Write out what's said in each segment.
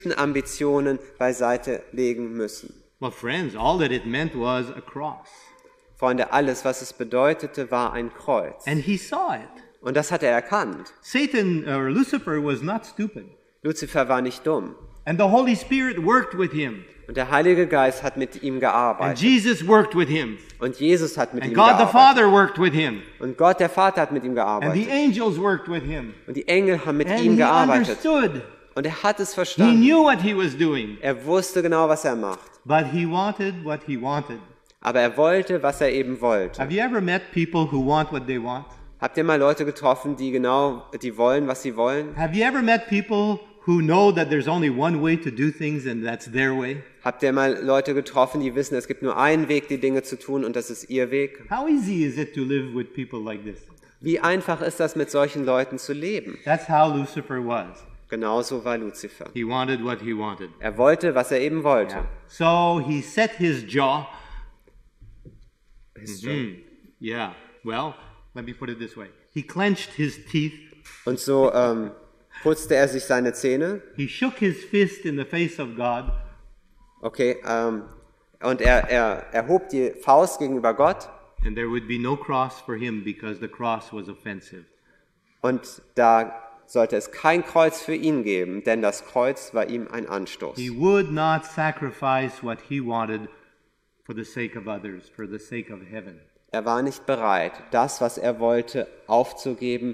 Ambitionen beiseite legen müssen. Well, friends, all that it meant was a cross. Freunde, alles, was es bedeutete, war ein Kreuz. And he saw it. Und das hat er erkannt. Satan, or Lucifer, was not stupid. Luzifer war nicht dumm. And the Holy Spirit worked with him. Und der Heilige Geist hat mit ihm And gearbeitet. Jesus worked with him. Und Jesus hat mit And ihm God the gearbeitet. Father worked with him. Und Gott, der Vater, hat mit ihm And the gearbeitet. angels worked with him. Und die Engel haben mit And ihm he gearbeitet. understood. Und er hat es He verstanden. knew what he was doing. Er wusste genau, was er macht. But he wanted what he wanted. Aber er wollte, was er eben wollte. Have you ever met people who want what they want? Habt ihr mal Leute getroffen, die wollen, was sie wollen? Have you ever met people who know that there's only one way to do things and that's their way? Habt ihr mal Leute getroffen, die wissen, es gibt nur einen Weg, die Dinge zu tun, und das ist ihr Weg? How easy is it to live with people like this? Wie einfach ist das, mit solchen Leuten zu leben? That's how Lucifer was. Genauso war Luzifer. He wanted what he wanted. Er wollte, was er eben wollte. So he set his jaw. Yeah. Well, let me put it this way. He clenched his teeth. Und so putzte er sich seine Zähne. He shook his fist in the face of God. Okay, und er erhob die Faust gegenüber Gott. And there would be no cross for him because the cross was offensive. Und da sollte es kein Kreuz für ihn geben, denn das Kreuz war ihm ein Anstoß. He would not sacrifice what he wanted for the sake of others, for the sake of heaven. Er war nicht bereit, das, was er wollte, aufzugeben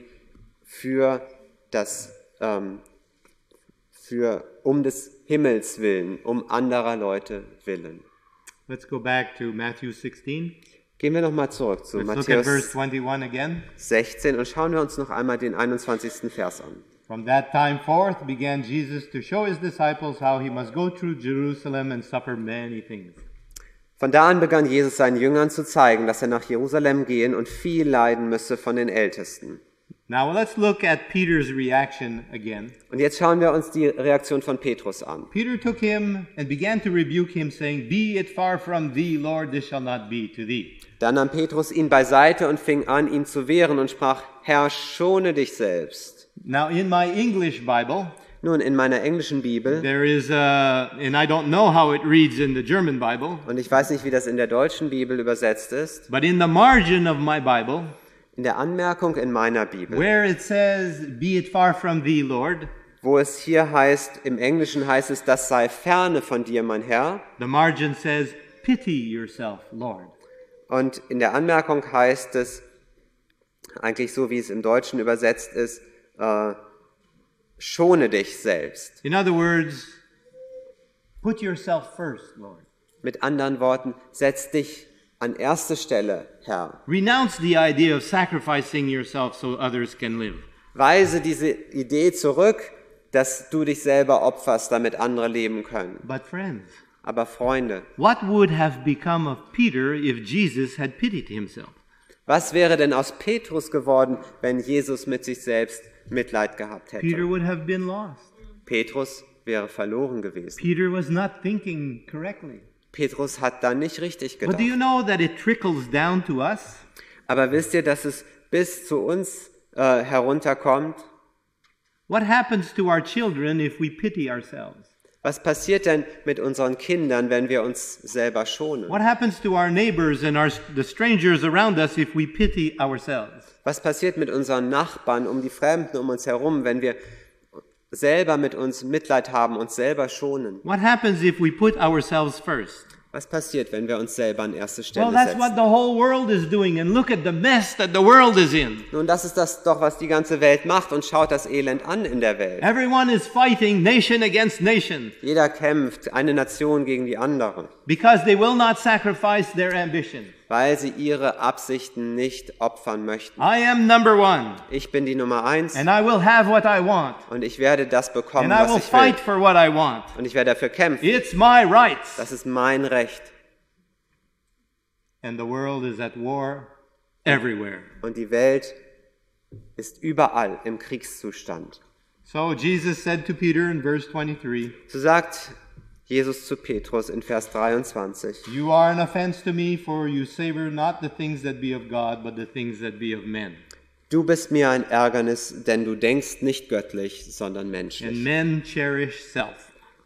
um des Himmels willen, um anderer Leute willen. Let's go back to Matthew 16. Gehen wir nochmal zurück zu Let's look at verse Matthäus 21 again. 16 und schauen wir uns noch einmal den 21. Vers an. From that time forth began Jesus to show his disciples how he must go through Jerusalem and suffer many things. Von da an begann Jesus seinen Jüngern zu zeigen, dass er nach Jerusalem gehen und viel leiden müsse von den Ältesten. Now let's look at Peter's reaction again. Und jetzt schauen wir uns die Reaktion von Petrus an. Peter took him and began to rebuke him, saying, Be it far from thee, Lord, this shall not be to thee. Dann nahm Petrus ihn beiseite und fing an, ihn zu wehren und sprach, Herr, schone dich selbst. Now in my English Bible, Nun, in meiner englischen Bibel, there is and I don't know how it reads in the German Bible, und ich weiß nicht, wie das in der deutschen Bibel übersetzt ist, but in the margin of my Bible, in der Anmerkung in meiner Bibel, where it says, Be it far from thee, Lord, wo es hier heißt, im Englischen heißt es, das sei ferne von dir, mein Herr, the margin says, Pity yourself, Lord. und in der Anmerkung heißt es, eigentlich so wie es im Deutschen übersetzt ist, schone dich selbst. In other words, put yourself first, Lord. Mit anderen Worten, setz dich an erste Stelle, Herr. Renounce the idea of sacrificing yourself so others can live. Weise diese Idee zurück, dass du dich selber opferst, damit andere leben können. But friends, Aber Freunde, what would have become of Peter if Jesus had pitied himself? was wäre denn aus Petrus geworden, wenn Jesus mit sich selbst Mitleid gehabt Peter hätte? would have been lost. Petrus wäre verloren gewesen. Peter was not thinking correctly. Petrus hat da nicht richtig But do gedacht. you know that it trickles down to us? Aber wisst ihr, dass es bis zu uns herunterkommt? What happens to our children if we pity ourselves? Was passiert denn mit unseren Kindern, wenn wir uns selber schonen? What happens to our neighbors and the strangers around us if we pity ourselves? Was passiert mit unseren Nachbarn, die Fremden um uns herum, wenn wir selber mit uns Mitleid haben, uns selber schonen? What happens if we put ourselves first? Was passiert, wenn wir uns selber an erste Stelle Well, that's what setzen? the whole world is doing, and look at the mess that the world is in. Nun, das ist das doch, was die ganze Welt macht, und schaut das Elend an in der Welt. Everyone is fighting nation against nation Jeder kämpft, eine Nation gegen die andere, because they will not sacrifice their ambition. weil sie ihre Absichten nicht opfern möchten. I am number one, Ich bin die Nummer 1 and I will have what I want, und ich werde das bekommen, and I will was ich will. fight for what I want. Und ich werde dafür kämpfen. It's my rights. Das ist mein Recht. And the world is at war everywhere. Und die Welt ist überall im Kriegszustand. So Jesus said to Peter in verse 23, So sagt Jesus zu Petrus in Vers 23, You are an offense to me, for you savor not the things that be of God, but the things that be of men. Du bist mir ein Ärgernis, denn du denkst nicht göttlich, sondern And menschlich. men cherish self.